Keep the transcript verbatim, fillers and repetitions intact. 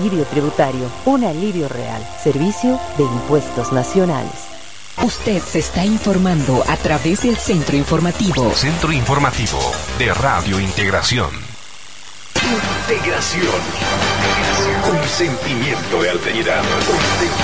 alivio tributario, un alivio real. Servicio de Impuestos Nacionales. Usted se está informando a través del Centro Informativo. Centro Informativo de Radio Integración. Integración. Un sentimiento de alteridad.